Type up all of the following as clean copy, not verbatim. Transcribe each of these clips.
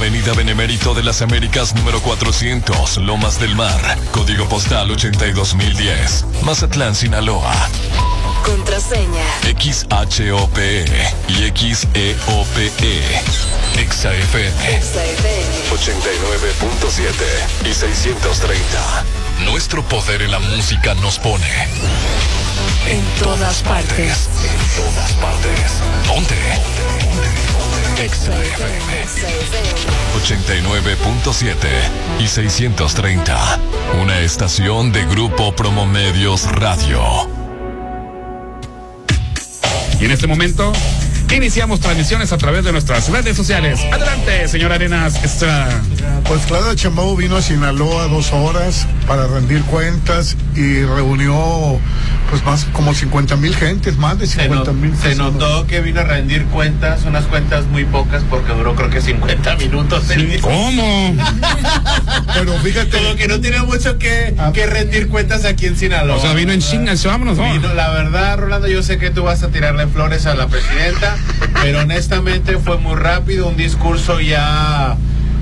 Avenida Benemérito de las Américas número 400, Lomas del Mar, código postal 82010, Mazatlán, Sinaloa. Contraseña XHOPE y XEOPE. XFM 89.7 y 630. Nuestro poder en la música nos pone en todas partes. En todas partes. ¿Dónde? XFM 89.7 y 630. Una estación de Grupo Promomedios Radio. Y en este momento iniciamos transmisiones a través de nuestras redes sociales. Adelante, señor Arenas Estrada. Pues Claudia Sheinbaum vino a Sinaloa 2 horas para rendir cuentas y reunió pues más como 50,000 gentes, más de 50,000. Se notó que vino a rendir cuentas, unas cuentas muy pocas porque duró creo que 50 minutos. ¿Cómo? Pero fíjate. Como que no tiene mucho que rendir cuentas aquí en Sinaloa. O sea, vino en chingas, vámonos. La verdad, Rolando, yo sé que tú vas a tirarle flores a la presidenta, pero honestamente fue muy rápido, un discurso ya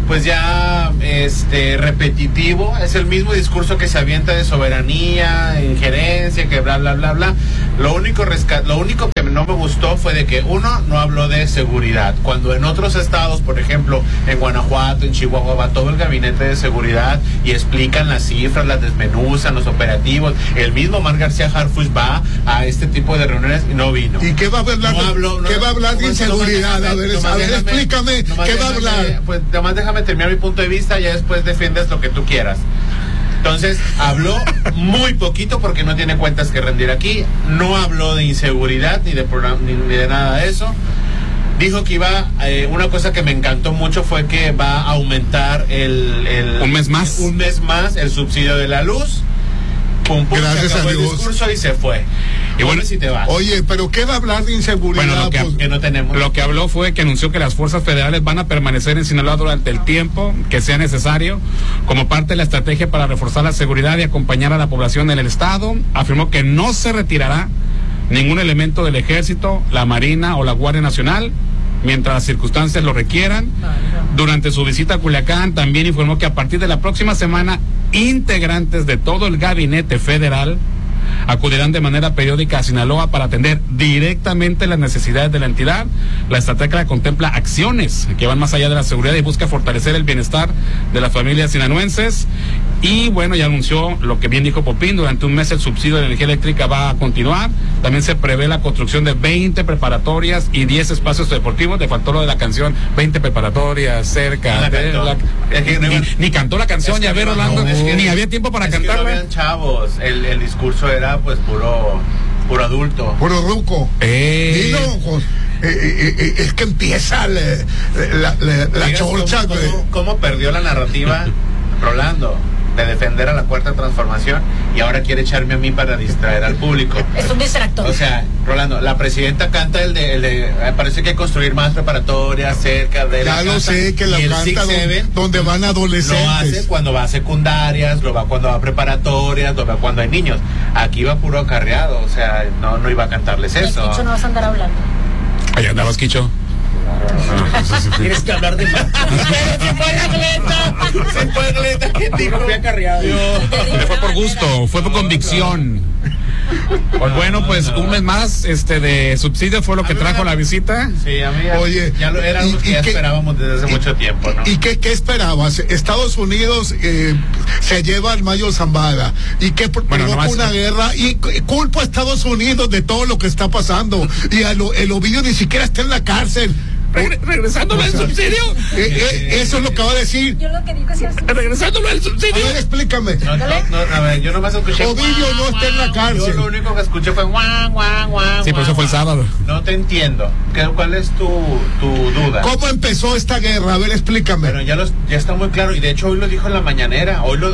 repetitivo, es el mismo discurso que se avienta de soberanía, injerencia, que bla bla bla bla. Lo único que no me gustó fue de que uno no habló de seguridad, cuando en otros estados, por ejemplo, en Guanajuato, en Chihuahua, va todo el gabinete de seguridad y explican las cifras, las desmenuzan, los operativos. El mismo Omar García Harfuch va a este tipo de reuniones y no vino. ¿Y qué va a hablar? ¿Qué va a hablar de inseguridad? A ver, explícame, ¿qué va a hablar? Pues nomás déjame terminar mi punto de vista, ya después defiendes lo que tú quieras. Entonces, habló muy poquito porque no tiene cuentas que rendir aquí, no habló de inseguridad ni de nada de eso. Dijo que iba, una cosa que me encantó mucho fue que va a aumentar un mes más el subsidio de la luz. Pum, pum, gracias se acabó a Dios. El discurso y se fue. Y bueno, si te vas. Oye, pero ¿qué va a hablar de inseguridad? Bueno, que no tenemos. Lo que habló fue que anunció que las fuerzas federales van a permanecer en Sinaloa durante el tiempo que sea necesario, como parte de la estrategia para reforzar la seguridad y acompañar a la población en el estado. Afirmó que no se retirará ningún elemento del Ejército, la Marina o la Guardia Nacional mientras las circunstancias lo requieran. Durante su visita a Culiacán también informó que a partir de la próxima semana integrantes de todo el gabinete federal acudirán de manera periódica a Sinaloa para atender directamente las necesidades de la entidad. La estrategia contempla acciones que van más allá de la seguridad y busca fortalecer el bienestar de las familias sinaloenses. Y bueno, ya anunció lo que bien dijo Popín, durante un mes el subsidio de energía eléctrica va a continuar. También se prevé la construcción de 20 preparatorias y 10 espacios deportivos. Le faltó lo de la canción, 20 preparatorias cerca de ni cantó la canción, ya ver, Orlando, ni había tiempo para cantarla. No habían chavos, el discurso era pues puro adulto. Puro ruco. Es que empieza la chorcha. ¿Cómo perdió la narrativa Rolando de defender a la Cuarta Transformación y ahora quiere echarme a mí para distraer al público? Es un distractor. O sea, Rolando, la presidenta canta el de parece que hay que construir más preparatorias cerca de ya la lo casa, sé, que la canta donde van adolescentes. Lo hace cuando va a secundarias, lo va cuando va a preparatorias, lo va cuando hay niños. Aquí va puro acarreado, o sea, no iba a cantarles eso. Quicho, no vas a andar hablando. Ahí andabas, Quicho. Tienes que hablar de más. Se fue Gleta, ¿qué dijo? Fui acarreado. Fue por gusto, fue por convicción. Pues bueno, pues un mes más de subsidio fue lo que trajo la visita. Sí, a mí ya lo era algo que ya esperábamos desde hace mucho tiempo, ¿no? ¿Y qué esperabas? Estados Unidos se lleva al Mayo Zambada y que provoca una guerra y culpa a Estados Unidos de todo lo que está pasando y el Ovidio ni siquiera está en la cárcel. ¿Regresándolo al subsidio? Eso es lo que va a decir. Yo lo que digo es así. ¿Regresándolo al subsidio? A ver, explícame. No, a ver, yo nomás escuché. Ovidio no está en la cárcel. Yo lo único que escuché fue guau. Sí, pero eso fue el sábado. No te entiendo. ¿Cuál es tu duda? ¿Cómo empezó esta guerra? A ver, explícame. Bueno, ya está muy claro y de hecho hoy lo dijo en la mañanera. Hoy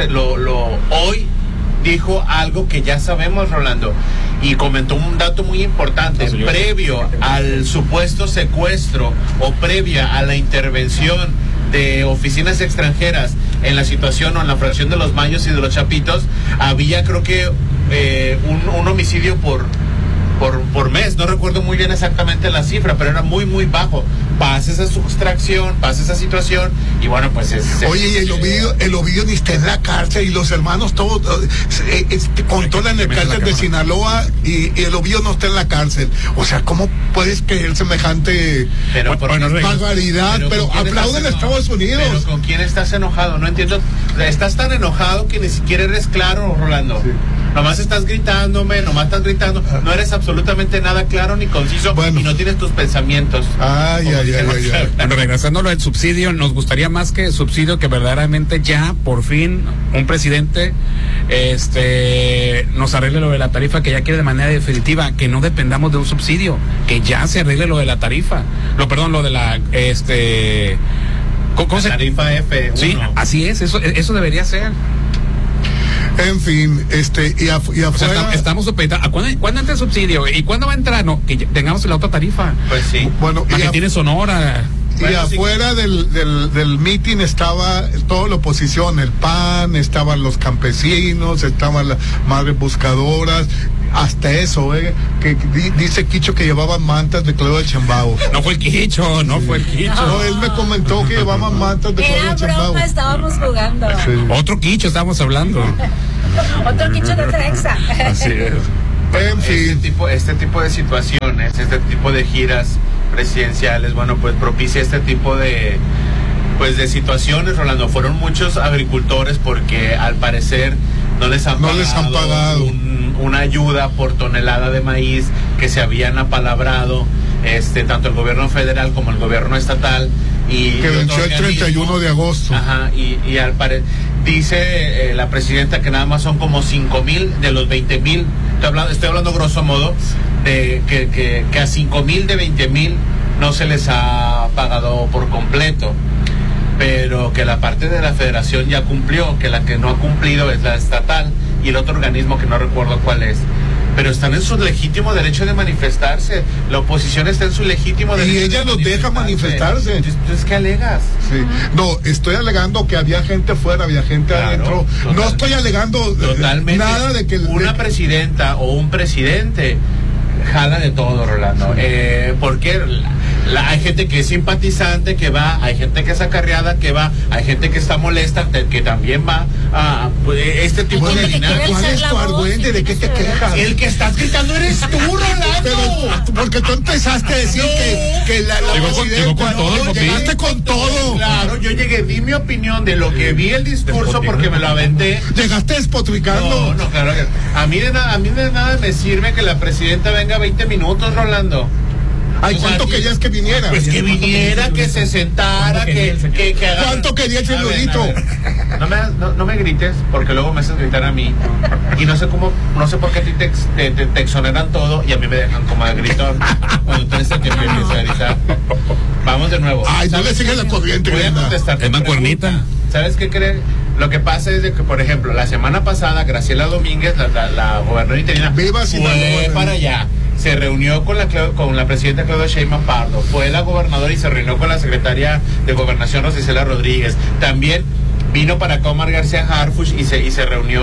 dijo algo que ya sabemos, Rolando, y comentó un dato muy importante. Previo al supuesto secuestro o previa a la intervención de oficinas extranjeras en la situación o en la fracción de los Mayos y de los Chapitos, había creo que un homicidio por mes, no recuerdo muy bien exactamente la cifra, pero era muy muy bajo. pasa esa sustracción, pasa esa situación, y bueno, pues oye, y el Ovidio ni está en la cárcel, y los hermanos todos controlan el cárcel de Sinaloa, y el Ovidio no está en la cárcel. O sea, ¿cómo puedes creer semejante barbaridad? Pero aplauden a Estados Unidos. Pero ¿con quién estás enojado? No entiendo. Estás tan enojado que ni siquiera eres claro, Rolando. Sí. Nomás estás gritándome, no eres absolutamente nada claro ni conciso, y no tienes tus pensamientos. Bueno, regresando a lo del subsidio, nos gustaría más que subsidio, que verdaderamente ya, por fin, un presidente nos arregle lo de la tarifa, que ya quiere de manera definitiva, que no dependamos de un subsidio, que ya se arregle lo de la tarifa. Lo de la tarifa F1. Sí, así es, eso debería ser. En fin, y afuera... O sea, estamos supeditados. ¿Cuándo entra el subsidio? ¿Y cuándo va a entrar? No, que tengamos la otra tarifa. Pues sí. Bueno, que tiene Sonora. Y afuera del meeting estaba toda la oposición, el PAN, estaban los campesinos, estaban las madres buscadoras, hasta eso, que dice Quicho que llevaban mantas de Claudio Sheinbaum. No fue el Quicho. No, él me comentó que llevaban mantas de Claudio Sheinbaum. Era broma, estábamos jugando. Sí. Otro Quicho estábamos hablando. Otro Quicho de Trexa. Así es. En fin. Este tipo de situaciones, este tipo de giras presidenciales, bueno, pues propicia este tipo de situaciones, Rolando. Fueron muchos agricultores porque al parecer no les han pagado una ayuda por tonelada de maíz que se habían apalabrado tanto el gobierno federal como el gobierno estatal, y que venció el 31 de agosto. Ajá, y al parecer dice la presidenta que nada más son como 5,000 de los 20,000. Estoy hablando grosso modo de que a 5,000 de 20,000 no se les ha pagado por completo, pero que la parte de la federación ya cumplió, que la que no ha cumplido es la estatal y el otro organismo que no recuerdo cuál es. Pero están en su legítimo derecho de manifestarse. La oposición está en su legítimo derecho. Y ella los deja manifestarse. Entonces, ¿qué alegas? Sí. No, estoy alegando que había gente fuera, había gente adentro. No estoy alegando totalmente nada de que una presidenta o un presidente jala de todo, Rolando. Porque hay gente que es simpatizante que va, hay gente que es acarreada que va, hay gente que está molesta que también va a este tipo de dinámica. ¿Cuál es tu argüente? ¿De qué te quejas? El que estás gritando eres tú, Rolando. Pero, porque tú empezaste a decir que la llegó con todo, llegaste con todo. Claro, yo llegué, di mi opinión de lo que vi el discurso porque me lo aventé. Llegaste despotricando. No, claro que a mí de nada me sirve que la presidenta venga 20 minutos, Rolando. Ay, ¿cuánto querías que viniera? Pues que viniera, que se sentara, que haga... ¿Cuánto quería el señorito? No me grites, porque luego me haces gritar a mí. Y no sé por qué a ti te exoneran todo y a mí me dejan como de gritón. Cuando tú eres el que empieza a gritar. Vamos de nuevo. Ay, no le sigas la corriente. Voy a contestar. Es mancuernita. ¿Sabes qué creen? Lo que pasa es de que, por ejemplo, la semana pasada, Graciela Domínguez, la gobernadora interina, fue para allá. Se reunió con la presidenta Claudia Sheinbaum Pardo, fue la gobernadora y se reunió con la secretaria de Gobernación Rosicela Rodríguez. También vino para acá Omar García Harfuch y se reunió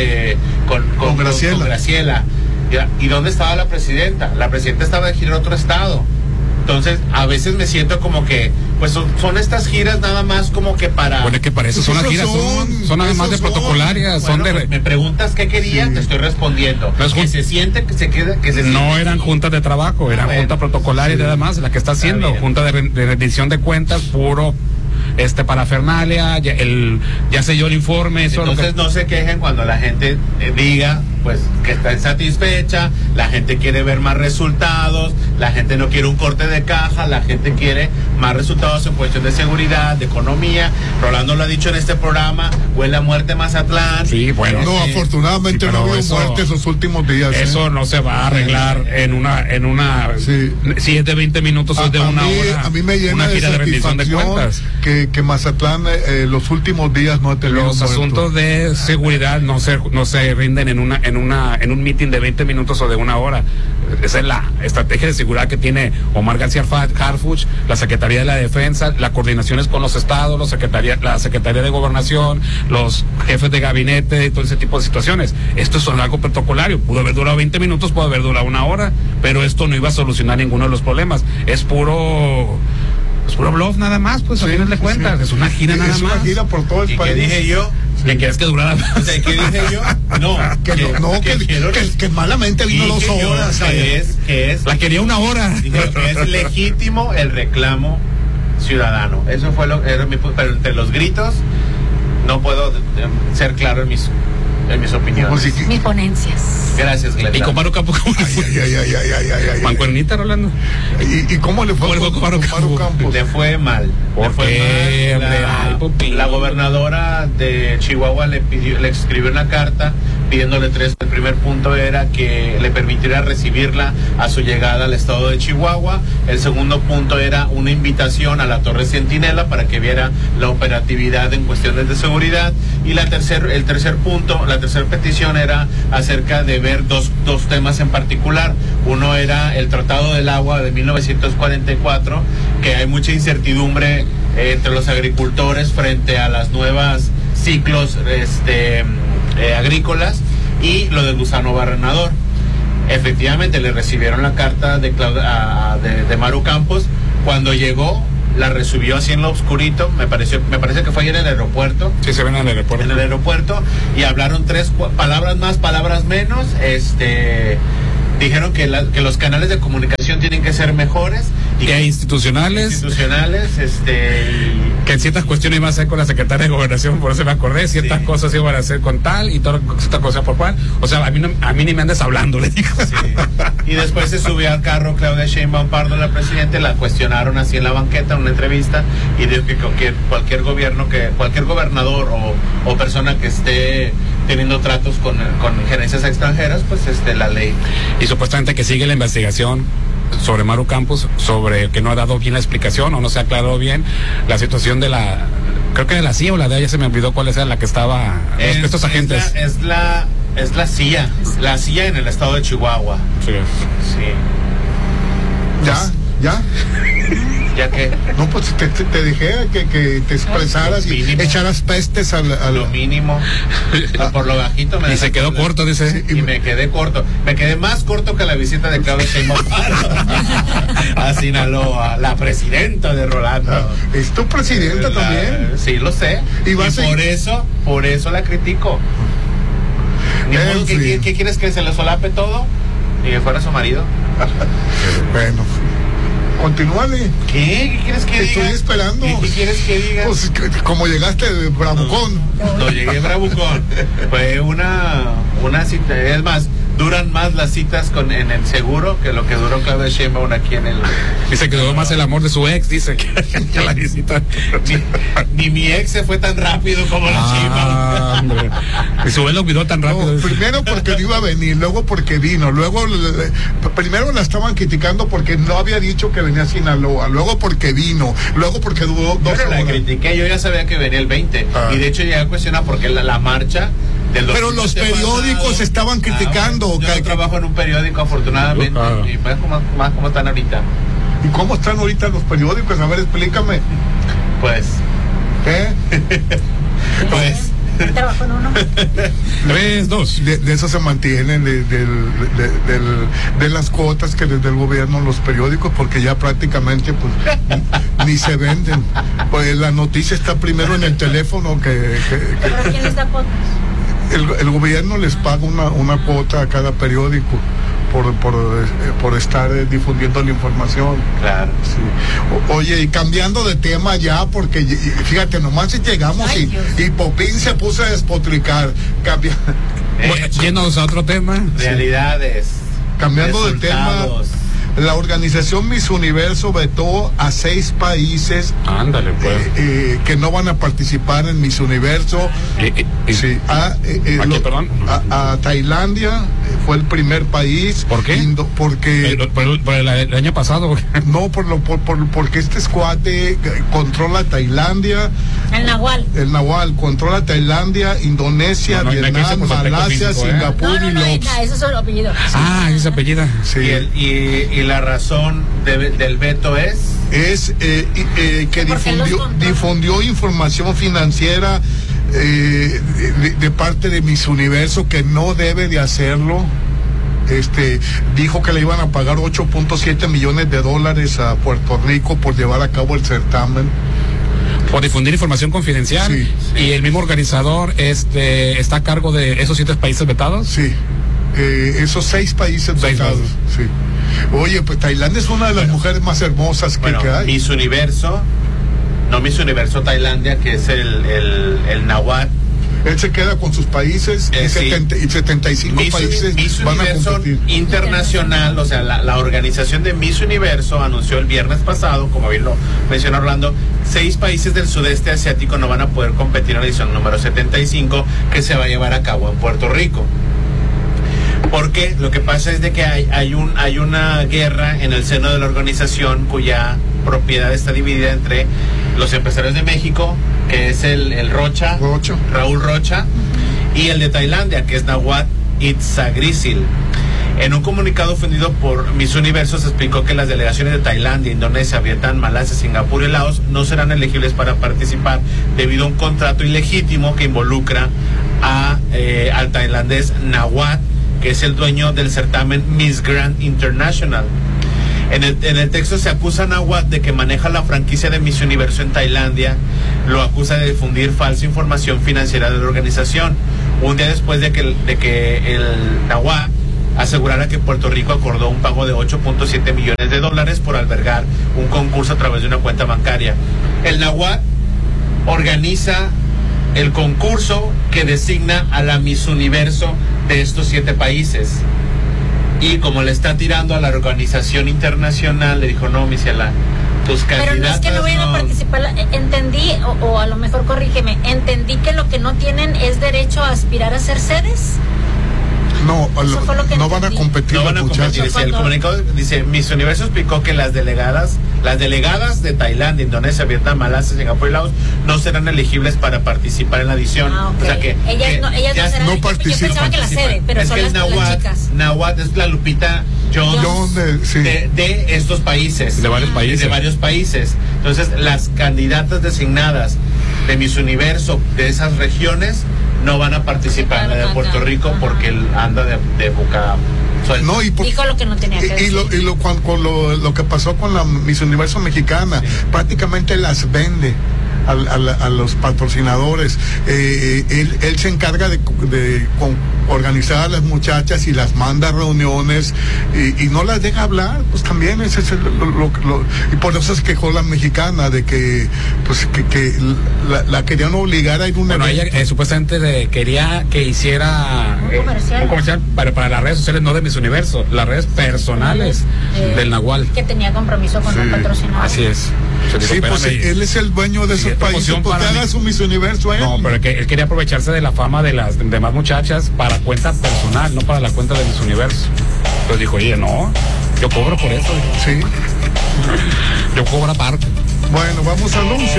con Graciela. ¿Y dónde estaba la presidenta? La presidenta estaba de gira en otro estado. Entonces, a veces me siento como que, pues son estas giras nada más como que para... Bueno, es que para eso son las giras, son además de protocolarias, bueno, son de... Me preguntas qué quería, te estoy respondiendo. No es que se siente, que se quede, que se siente. No eran juntas de trabajo, eran juntas protocolarias y nada más, la que está haciendo, junta de rendición de cuentas, puro... parafernalia, ya selló el informe. Eso entonces no se quejen cuando la gente diga pues que está insatisfecha, la gente quiere ver más resultados, la gente no quiere un corte de caja, la gente quiere más resultados en cuestión de seguridad, de economía. Rolando lo ha dicho en este programa, huele a muerte Mazatlán. Sí, bueno. No, afortunadamente no hubo muerte esos últimos días. Eso no se va a arreglar en una si es de 20 minutos o es de una hora. A mí me llena de satisfacción que Mazatlán los últimos días no ha tenido los asuntos de seguridad no se rinden en un meeting de 20 minutos o de una hora. Esa es la estrategia de seguridad que tiene Omar García Harfuch, la Secretaría de la Defensa, la coordinación es con los estados, la Secretaría de Gobernación, los jefes de gabinete y todo ese tipo de situaciones. Esto es algo protocolario, pudo haber durado 20 minutos, pudo haber durado una hora, pero esto no iba a solucionar ninguno de los problemas. Es puro pues puro bluff nada más, pues a final de cuentas, es una gira nada más. Es una gira por todo el país. ¿Y qué dije yo? ¿Qué quieres que durara? O sea, ¿qué dije yo? No, que malamente vino 2 horas. Que es la quería 1 hora. Dije que es legítimo el reclamo ciudadano. Eso fue era pero entre los gritos no puedo ser claro en mis opiniones. Mis ponencias. Gracias, Glenda. ¿Y con Maru Campos cómo le fue? ¿Mancuernita, Rolando? ¿Y cómo le fue con Maru Campos? Le fue mal. La gobernadora de Chihuahua le escribió una carta pidiéndole 3. El primer punto era que le permitiera recibirla a su llegada al estado de Chihuahua. El segundo punto era una invitación a la Torre Centinela para que viera la operatividad en cuestiones de seguridad. Y el tercer punto, la tercera petición era acerca de ver dos temas en particular. Uno era el Tratado del Agua de 1944, que hay mucha incertidumbre entre los agricultores frente a las nuevas ciclos agrícolas, y lo del gusano barrenador. Efectivamente le recibieron la carta de Maru Campos. Cuando llegó, la recibió así en lo oscurito. Me parece que fue ahí en el aeropuerto. Sí, se ven en el aeropuerto. En el aeropuerto, y hablaron 3 palabras más, palabras menos. Dijeron que los canales de comunicación tienen que ser mejores. Y que institucionales. Que en ciertas cuestiones iban a hacer con la secretaria de Gobernación, por eso me acordé, ciertas cosas iban a hacer con tal y todas ciertas cosas por cual. O sea, a mí ni me andes hablando, le dijo. Sí. Y después se subió al carro Claudia Sheinbaum Pardo, la presidenta, la cuestionaron así en la banqueta, en una entrevista, y dijo que cualquier gobernador o persona que esté teniendo tratos con gerencias extranjeras, pues la ley. Y supuestamente que sigue la investigación sobre Maru Campos, sobre que no ha dado bien la explicación o no se ha aclarado bien la situación de creo que de la CIA o la de ella, se me olvidó cuál era la que estaba, estos agentes. Es la CIA, la CIA en el estado de Chihuahua. Sí. ¿Ya? ¿Ya qué? No, pues te dejé que te expresaras y echaras pestes a lo mínimo. Por lo bajito me... Y se quedó corto, dice. Y me quedé corto. Me quedé más corto que la visita de Claudia Sheinbaum a Sinaloa, la presidenta de Rolando. ¿Es tu presidenta también? Sí, lo sé. Y por eso la critico. ¿Qué quieres, que se le solape todo? Y que fuera su marido. Bueno. Continúale. ¿Qué quieres que diga? Estoy esperando. ¿Qué quieres que diga? Pues como llegaste de bravucón. No llegué bravucón. Fue una cita. Es más, duran más las citas en el seguro que lo que duró Claudia Sheinbaum aquí en el... Dice que duró más el amor de su ex, dice que la visita. Ni mi ex se fue tan rápido como la Sheinbaum. Y su ex lo olvidó tan rápido. No, primero porque no iba a venir, luego porque vino, luego primero la estaban criticando porque no había dicho que venía a Sinaloa, luego porque vino, luego porque duró 2 horas. La critiqué, yo ya sabía que venía el 20 y de hecho llegué a cuestionar porque la marcha... Pero los periódicos estaban criticando. Yo trabajo en un periódico, afortunadamente, y más como están ahorita. ¿Y cómo están ahorita los periódicos? A ver, explícame. Pues. Pues. Trabajo en uno. 3, 2. De eso se mantienen, de las cuotas que les da el gobierno los periódicos, porque ya prácticamente pues ni se venden. Pues la noticia está primero en el teléfono que ¿Pero quién les da cuotas? El gobierno les paga una cuota a cada periódico por estar difundiendo la información. Claro. Sí. Oye, y cambiando de tema ya, porque fíjate, nomás llegamos y Popín se puso a despotricar. Yéndonos a otro tema. Realidades. Cambiando de tema. La organización Miss Universo vetó a 6 países. Ándale, pues. Que no van a participar en Miss Universo. Sí. Perdón. A Tailandia fue el primer país. ¿Por qué? Porque por el año pasado. No, porque este escuate controla Tailandia. El Nahual controla Tailandia, Indonesia, Vietnam, Malasia, Singapur y Laos. Eso es el apellido. Es apellida. Sí. Y la razón del veto es que difundió información financiera de parte de Miss Universo que no debe de hacerlo. dijo que le iban a pagar $8.7 millones a Puerto Rico por llevar a cabo el certamen. Por difundir información confidencial. Sí. Y el mismo organizador está a cargo de esos 7 países vetados. Sí, esos 6 países vetados. Sí. Oye, pues Tailandia es una de las mujeres más hermosas que hay. Miss Universo Tailandia, que es el Nawat. Él se queda con sus países y 75 países Miss van Universo a competir. Internacional, o sea, la organización de Miss Universo anunció el viernes pasado, como bien lo mencionó Orlando, 6 países del sudeste asiático no van a poder competir en la edición número 75 que se va a llevar a cabo en Puerto Rico. Porque lo que pasa es de que hay una guerra en el seno de la organización cuya propiedad está dividida entre los empresarios de México, que es el Rocha, Raúl Rocha, y el de Tailandia, que es Nawat Itzagrisil. En un comunicado difundido por Miss Universo se explicó que las delegaciones de Tailandia, Indonesia, Vietnam, Malasia, Singapur y Laos no serán elegibles para participar debido a un contrato ilegítimo que involucra al tailandés Nawat, que es el dueño del certamen Miss Grand International. En el texto se acusa a Nawat de que maneja la franquicia de Miss Universo en Tailandia, lo acusa de difundir falsa información financiera de la organización. Un día después de que el Nawat asegurara que Puerto Rico acordó un pago de $8.7 millones por albergar un concurso a través de una cuenta bancaria. El Nawat organiza el concurso que designa a la Miss Universo de estos 7 países. Y como le está tirando a la organización internacional, le dijo, no, mi ciela, tus candidatas... Pero no es que no vayan a participar, entendí, o a lo mejor corrígeme, entendí que lo que no tienen es derecho a aspirar a ser sedes. No, no van a competir. No van a competir. El comunicado dice, Miss Universo explicó que las delegadas de Tailandia, Indonesia, Vietnam, Malasia, Singapur y Laos no serán elegibles para participar en la edición. Okay. O sea que ellas no participan. Yo pensaba que la sede, pero es son que las chicas. Nawat es la Lupita Jones de estos países. De varios países. Entonces, las candidatas designadas de Miss Universo de esas regiones no van a participar en la de Puerto Rico porque él anda de boca suelta. No, dijo lo que no tenía que decir. Y lo que pasó con la Miss Universo mexicana, prácticamente las vende a los patrocinadores. Él se encarga de organizar a las muchachas y las manda a reuniones y no las deja hablar, pues también ese es y por eso se quejó la mexicana de que pues que la querían obligar a ir a un evento. Ella supuestamente quería que hiciera un comercial para las redes sociales, no de Miss Universo, las redes personales del Nahual, que tenía compromiso con un patrocinador. Así es. Sí, pues él es el dueño de esos países, porque haga su Miss Universo a él. No, pero él quería aprovecharse de la fama de las demás muchachas para cuenta personal, no para la cuenta de Miss Universo. Entonces dijo, oye, no, yo cobro por eso. Sí. Yo cobro aparte. Bueno, vamos al anuncio.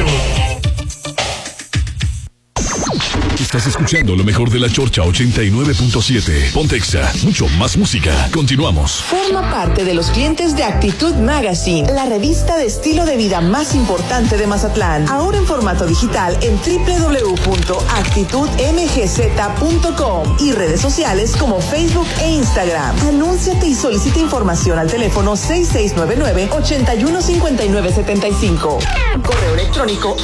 Estás escuchando lo mejor de la Chorcha 89.7. Pontexa, mucho más música. Continuamos. Forma parte de los clientes de Actitud Magazine, la revista de estilo de vida más importante de Mazatlán. Ahora en formato digital en www.actitudmgz.com y redes sociales como Facebook e Instagram. Anúnciate y solicita información al teléfono 6699-815975. Correo electrónico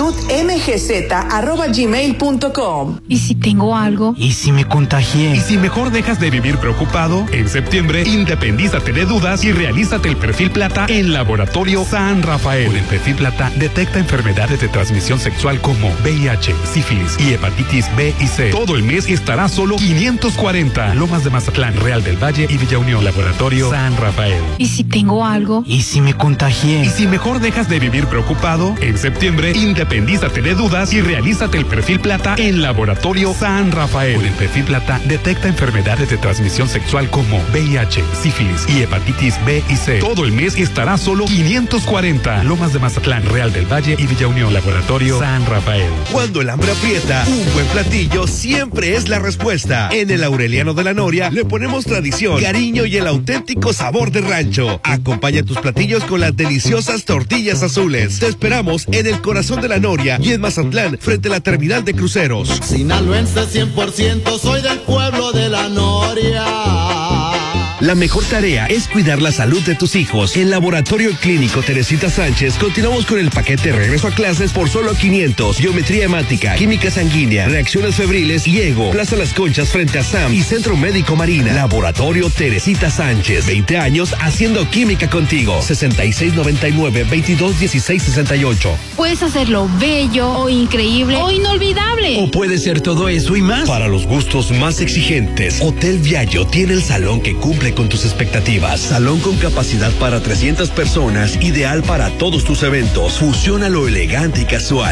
actitudmgz@gmail.com. ¿Y si tengo algo? ¿Y si me contagié? ¿Y si mejor dejas de vivir preocupado? En septiembre, independízate de dudas y realízate el perfil plata en Laboratorio San Rafael. Con el perfil plata, detecta enfermedades de transmisión sexual como VIH, sífilis y hepatitis B y C. Todo el mes estará solo 540. Lomas de Mazatlán, Real del Valle y Villa Unión. Laboratorio San Rafael. ¿Y si tengo algo? ¿Y si me contagié? ¿Y si mejor dejas de vivir preocupado? En septiembre, independízate de dudas y realízate el perfil plata en Laboratorio San Rafael. Con el perfil plata, detecta enfermedades de transmisión sexual como VIH, sífilis y hepatitis B y C. Todo el mes estará solo 540. Lomas de Mazatlán, Real del Valle y Villa Unión. Laboratorio San Rafael. Cuando el hambre aprieta, un buen platillo siempre es la respuesta. En el Aureliano de la Noria le ponemos tradición, cariño y el auténtico sabor de rancho. Acompaña tus platillos con las deliciosas tortillas azules. Te esperamos en el corazón de la Noria y en Mazatlán, frente a la terminal de cruceros. Sinaloense 100%, soy del pueblo de la Noria. La mejor tarea es cuidar la salud de tus hijos. En Laboratorio Clínico Teresita Sánchez continuamos con el paquete regreso a clases por solo 500. Geometría hemática, química sanguínea, reacciones febriles y ego. Plaza Las Conchas frente a SAM y Centro Médico Marina. Laboratorio Teresita Sánchez. 20 años haciendo química contigo. 6699-221668. Puedes hacerlo bello o increíble o inolvidable. O puede ser todo eso y más. Para los gustos más exigentes, Hotel Viallo tiene el salón que cumple con tus expectativas. Salón con capacidad para 300 personas, ideal para todos tus eventos. Fusiona lo elegante y casual.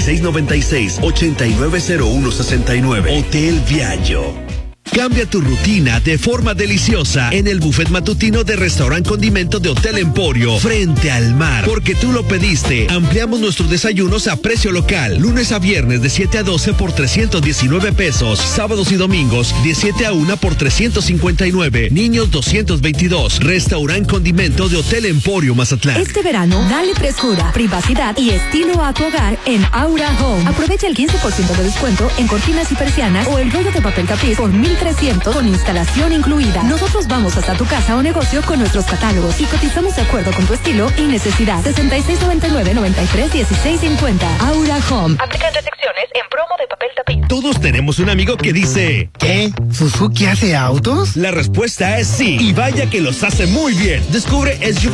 6696-890169. Hotel Viallo. Cambia tu rutina de forma deliciosa en el buffet matutino de Restaurant Condimento de Hotel Emporio, frente al mar. Porque tú lo pediste. Ampliamos nuestros desayunos a precio local. Lunes a viernes de 7 a 12 por 319 pesos. Sábados y domingos de 7 a 1 por 359. Niños 222. Restaurant Condimento de Hotel Emporio Mazatlán. Este verano, dale frescura, privacidad y estilo a tu hogar en Aura Home. Aprovecha el 15% de descuento en cortinas y persianas o el rollo de papel tapiz por 1,300 con instalación incluida. Nosotros vamos hasta tu casa o negocio con nuestros catálogos y cotizamos de acuerdo con tu estilo y necesidad. 6699-931650. Aura Home. Aplican restricciones en promo de papel tapiz. Todos tenemos un amigo que dice: ¿qué? ¿Suzuki hace autos? La respuesta es sí. Y vaya que los hace muy bien. Descubre SUV